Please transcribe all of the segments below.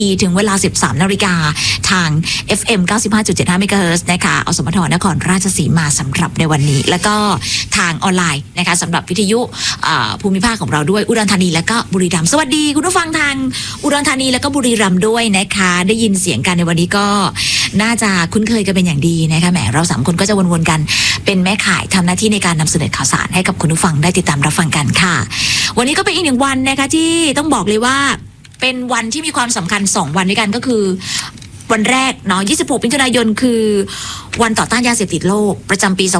ถึงเวลา 13 นาฬิกาทาง FM 95.75 เมกะเฮิรตซ์นะคะอสมทนครราชสีมาสำหรับในวันนี้แล้วก็ทางออนไลน์นะคะสำหรับวิทยุภูมิภาคของเราด้วยอุดรธานีและก็บุรีรัมย์สวัสดีคุณผู้ฟังทางอุดรธานีและก็บุรีรัมย์ด้วยนะคะได้ยินเสียงกันในวันนี้ก็น่าจะคุ้นเคยกันเป็นอย่างดีนะคะแหมเรา3คนก็จะวนๆกันเป็นแม่ข่ายทำหน้าที่ในการนำเสนอข่าวสารให้กับคุณผู้ฟังได้ติดตามรับฟังกันค่ะวันนี้ก็เป็นอีกหนึ่งวันนะคะที่ต้องบอกเลยว่าเป็นวันที่มีความสำคัญ2วันด้วยกันก็คือวันแรกเนาะ26 มิถุนายนคือวันต่อต้านยาเสพติดโลกประจำปี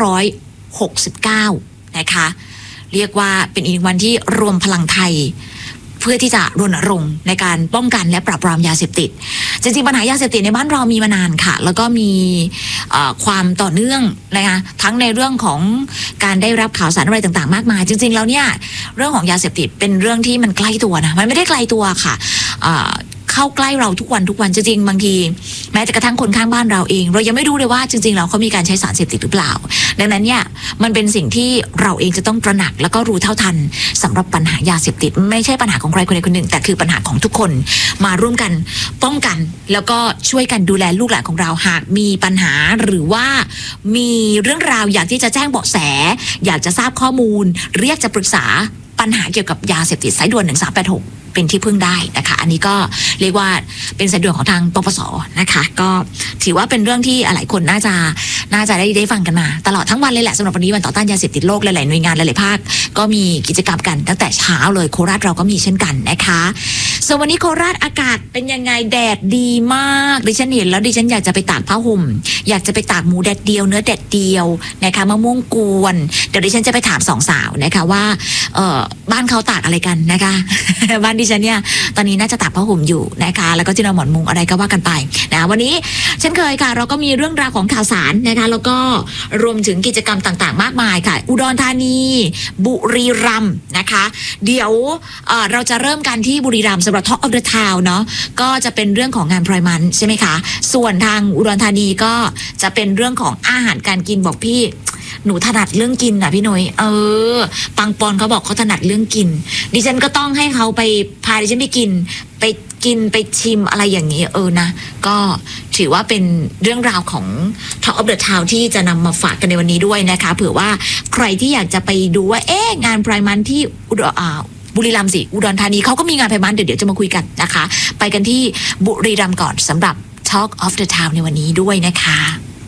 2569 นะคะเรียกว่าเป็นอีกวันที่รวมพลังไทยเพื่อที่จะรณรงค์ในการป้องกันและปราบปรามยาเสพติดจริงๆปัญหายาเสพติดในบ้านเรามีมานานค่ะแล้วก็มีความต่อเนื่องนะคะทั้งในเรื่องของการได้รับข่าวสารอะไรต่างๆมากมายจริงๆแล้วเนี่ยเรื่องของยาเสพติดเป็นเรื่องที่มันใกล้ตัวนะมันไม่ได้ไกลตัวค่ะเข้าใกล้เราทุกวันจริงๆบางทีแม้แต่กระทั่งคนข้างบ้านเราเองเรายังไม่รู้เลยว่าจริงๆแล้วเขามีการใช้สารเสพติดหรือเปล่าดังนั้นเนี่ยมันเป็นสิ่งที่เราเองจะต้องตระหนักแล้วก็รู้เท่าทันสำหรับปัญหายาเสพติดไม่ใช่ปัญหาของใครคนใดคนหนึ่งแต่คือปัญหาของทุกคนมาร่วมกันป้องกันแล้วก็ช่วยกันดูแลลูกหลานของเราหากมีปัญหาหรือว่ามีเรื่องราวอยากที่จะแจ้งเบาะแสอยากจะทราบข้อมูลเรียกจะปรึกษาปัญหาเกี่ยวกับยาเสพติดสายด่วน1386เป็นที่พึ่งได้นะคะอันนี้ก็เรียกว่าเป็นสายด่วนของทางปปสนะคะก็ถือว่าเป็นเรื่องที่หลายคนน่าจะได้ฟังกันมาตลอดทั้งวันเลยแหละสำหรับวันนี้วันต่อต้านยาเสพติดโลกหลายๆหน่วยงานหลายๆภาคก็มีกิจกรรมกันตั้งแต่เช้าเลยโคราชเราก็มีเช่นกันนะคะส่วนวันนี้โคราชอากาศเป็นยังไงแดดดีมากดิฉันเห็นแล้วดิฉันอยากจะไปตากผ้าห่มอยากจะไปตากหมูแดดเดียวเนื้อแดดเดียวนะคะมะม่วงกวนเดี๋ยวดิฉันจะไปถาม2 สาวนะคะว่าบ้านเขาตากอะไรกันนะคะ บ้านดิฉันเนี่ยตอนนี้น่าจะตากผ้าห่มอยู่นะคะแล้วก็ที่นอนหมอนมุงอะไรก็ว่ากันไปนะวันนี้เช่นเคยค่ะเราก็มีเรื่องราวของข่าวสารนะคะแล้วก็รวมถึงกิจกรรมต่างๆมากมายค่ะอุดรธานีบุรีรัมย์นะคะเดี๋ยวเราจะเริ่มกันที่บุรีรัมย์สำหรับ Talk of the Town เนาะก็จะเป็นเรื่องของงาน Pride Month ใช่ไหมคะส่วนทางอุดรธานีก็จะเป็นเรื่องของอาหารการกินบอกพี่หนูถนัดเรื่องกินอ่ะพี่หนุ่ยปังปอนเขาบอกเขาถนัดเรื่องกินดิฉันก็ต้องให้เขาไปพาดิฉันไปกินไปชิมอะไรอย่างนี้นะก็ถือว่าเป็นเรื่องราวของ Talk of the Town ที่จะนำมาฝากกันในวันนี้ด้วยนะคะเผื่อว่าใครที่อยากจะไปดูว่างาน Pride Month ที่บุรีรัมย์สิอุดรธานีเขาก็มีงาน Pride Month เดี๋ยวจะมาคุยกันนะคะไปกันที่บุรีรัมย์ก่อนสำหรับ Talk of the Town ในวันนี้ด้วยนะคะ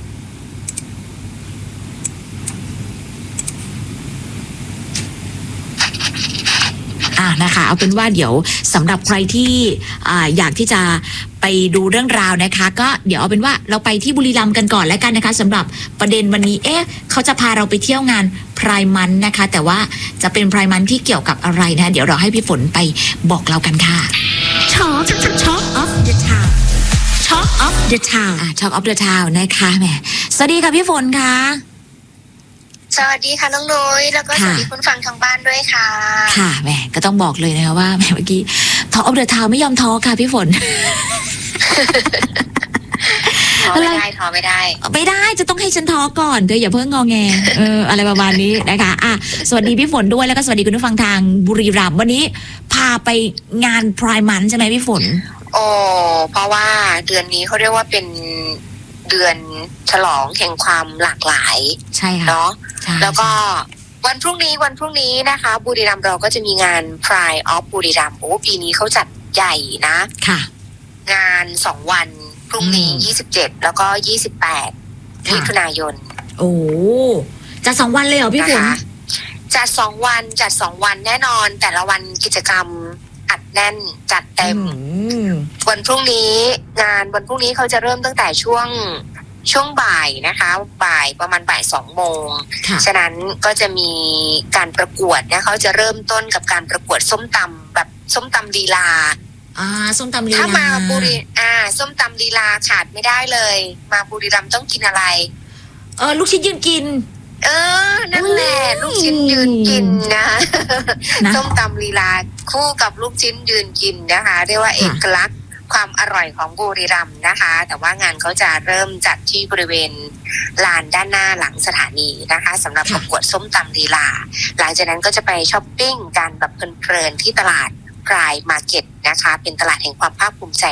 นะคะเอาเป็นว่าเดี๋ยวสำหรับใครที่อยากที่จะไปดูเรื่องราวนะคะก็เดี๋ยวเอาเป็นว่าเราไปที่บุรีรัมย์กันก่อนแล้วกันนะคะสำหรับประเด็นวันนี้เขาจะพาเราไปเที่ยวงาน Pride Month นะคะแต่ว่าจะเป็น Pride Month ที่เกี่ยวกับอะไรนะเดี๋ยวเราให้พี่ฝนไปบอกเรากันค่ะ Talk of the Town Talk of the Town Talk of the Town นะคะแหมสวัสดีค่ะพี่ฝนค่ะสวัสดีค่ะน้องนุ้ยแล้วก็สวัสดีคุณฟังทางบ้านด้วยค่ะค่ะแหมก็ต้องบอกเลยนะคะว่าแหมเมื่อกี้ Talk of the Town ไม่ยอมท้อค่ะพี่ฝนท้อไม่ได้จะต้องให้ฉันท้อก่อนเธออย่าเพิ่งงอแงอะไรประมาณนี้นะคะสวัสดีพี่ฝนด้วยแล้วก็สวัสดีคุณผู้ฟังทางบุรีรัมย์วันนี้พาไปงาน Pride Month ใช่ไหมพี่ฝนเพราะว่าเดือนนี้เขาเรียกว่าเป็นเดือนฉลองแห่งความหลากหลายใช่ค่ะเนาะแล้วก็วันพรุ่งนี้นะคะบุรีรัมย์เราก็จะมีงาน Pride of บุรีรัมย์ปีนี้เขาจัดใหญ่นะค่ะงาน2 วันพรุ่งนี้27แล้วก็28มิถุนายนจัด2 วันเลยเหรอพี่ฝนจัด2 วันแน่นอนแต่ละวันกิจกรรมอัดแน่นจัดเต็มวันพรุ่งนี้เขาจะเริ่มตั้งแต่ช่วงบ่ายนะคะบ่ายประมาณบ่าย 2 โมงฉะนั้นก็จะมีการประกวดนะเขาจะเริ่มต้นกับการประกวดส้มตำแบบส้มตำลีลาส้มตำลีลาถ้ามาส้มตำลีลาขาดไม่ได้เลยมาบุรีรัมย์ต้องกินอะไรลูกชิ้นยืนกินนั่นแหละลูกชิ้นยืนกินนะส้มตำลีลาคู่กับลูกชิ้นยืนกินนะคะเรียกว่าเอกลักษณ์ความอร่อยของบุรีรัมย์นะคะแต่ว่างานเขาจะเริ่มจัดที่บริเวณลานด้านหน้าหลังสถานีนะคะสำหรับประกวดส้มตำลีลาหลังจากนั้นก็จะไปช้อปปิ้งกันแบบเพลินๆที่ตลาด Pride Market นะคะเป็นตลาดแห่งความภาคภูมิใจ